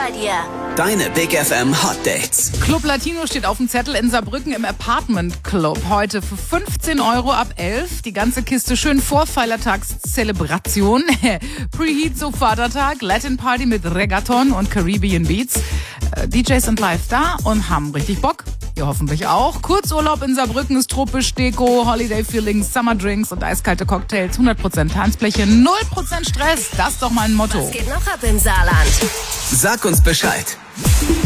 bei dir. Deine Big FM Hot Dates. Club Latino steht auf dem Zettel in Saarbrücken im Apartment Club. Heute für 15 € ab 11. Die ganze Kiste schön vor Feiertagszelebration. Preheat so Vatertag, Latin Party mit Reggaeton und Caribbean Beats. DJs sind live da und haben richtig Bock. Ihr hoffentlich auch. Kurzurlaub in Saarbrücken ist tropisch, Deko, Holiday Feelings, Summer Drinks und eiskalte Cocktails. 100% Tanzfläche, 0% Stress. Das ist doch mein Motto. Was geht noch ab im Saarland? Sag uns Bescheid.